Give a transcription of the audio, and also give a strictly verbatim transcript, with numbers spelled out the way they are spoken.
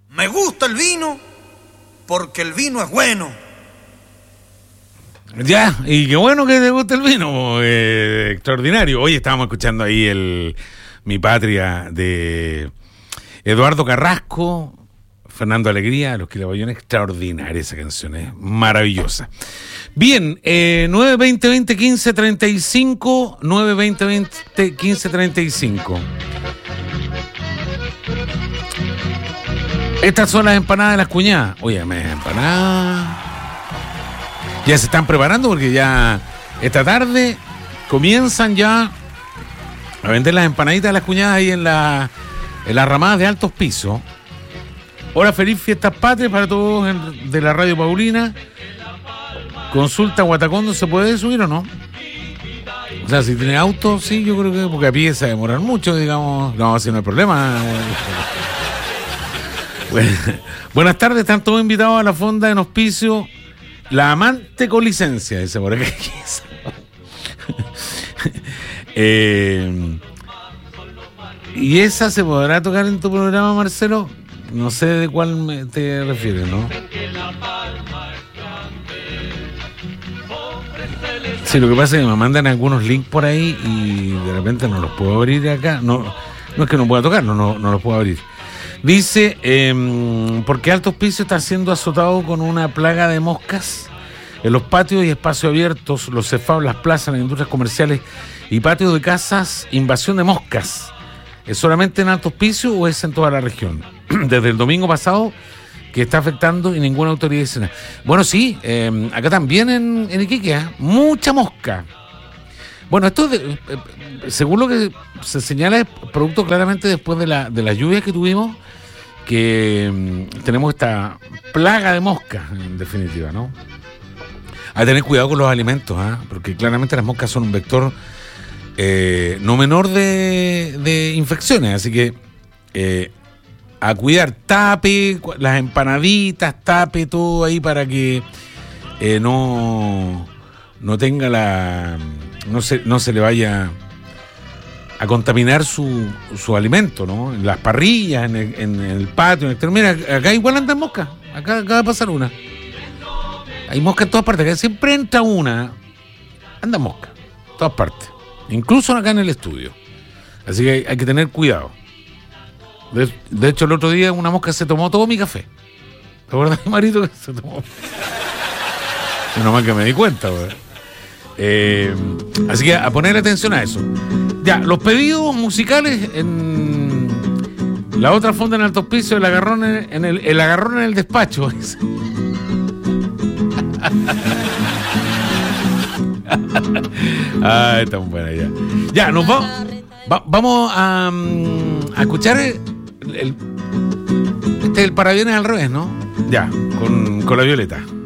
Me gusta el vino porque el vino es bueno. Ya, y qué bueno que te guste el vino, eh, extraordinario. Hoy estábamos escuchando ahí el Mi Patria de Eduardo Carrasco, Fernando Alegría, Los Quilaboyones. Extraordinaria esa canción, es maravillosa. Bien, eh, nueve veinte veinte quince treinta y cinco, nueve veinte veinte quince treinta y cinco. Estas son las empanadas de las cuñadas. Oye, me empanadas. Ya se están preparando porque ya esta tarde comienzan ya a vender las empanaditas de las cuñadas ahí en, la, en las ramadas de altos pisos. Hora feliz, fiestas patrias para todos en, de la Radio Paulina. Consulta Guatacondo, ¿se puede subir o no? O sea, si tiene auto, sí, yo creo que porque a pie se va a demorar mucho, digamos. No, si no hay problema. Bueno, buenas tardes, están todos invitados a la fonda en auspicio La Amante con Licencia, dice por acá. eh, ¿Y esa se podrá tocar en tu programa, Marcelo? No sé de cuál me te refieres, ¿no? Sí, lo que pasa es que me mandan algunos links por ahí y de repente no los puedo abrir acá. No, no es que no pueda tocar, no, no, no los puedo abrir. Dice, eh, porque Alto Hospicio está siendo azotado con una plaga de moscas en los patios y espacios abiertos, los cefados, las plazas, las industrias comerciales y patios de casas, invasión de moscas. ¿Es solamente en Alto Hospicio o es en toda la región? Desde el domingo pasado que está afectando y ninguna autoridad dice nada. Bueno, sí, eh, acá también en, en Iquique, ¿eh? Mucha mosca. Bueno, esto, de, eh, según lo que se señala, es producto claramente después de la, de las lluvias que tuvimos, que mm, tenemos esta plaga de moscas, en definitiva, ¿no? Hay que tener cuidado con los alimentos, ¿eh? Porque claramente las moscas son un vector eh, no menor de, de infecciones, así que eh, a cuidar, tape las empanaditas, tape todo ahí para que eh, no, no tenga la... No se, no se le vaya a contaminar su, su alimento, ¿no? En las parrillas, en el, en el patio, en el exterior. Mira, acá igual andan moscas. Acá acaba de pasar una. Hay moscas en todas partes. Acá siempre entra una. Anda mosca. En todas partes. Incluso acá en el estudio. Así que hay, hay que tener cuidado. De, de hecho, el otro día una mosca se tomó todo mi café. ¿Te acuerdas, Marito? Que se tomó. Menos mal que me di cuenta, güey. Eh, así que a poner atención a eso. Ya, los pedidos musicales en la otra fonda en Alto Hospicio, el agarrón en, en el, el agarrón en el despacho. Ah, está muy buena ya. Ya, nos vamos. Va, vamos a, a escuchar el, el, este es el Parabienes al revés, ¿no? Ya, con, con la Violeta.